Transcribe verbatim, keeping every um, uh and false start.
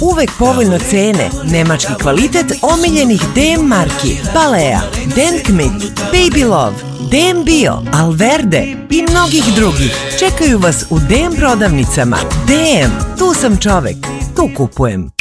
uvek povoljno cene, nemački kvalitet omiljenih D M marki, Balea, Denkmit, Baby Love, D M Bio, Alverde i mnogih drugih. Čekaju vas u D M prodavnicama. D M, tu sam čovek, tu kupujem.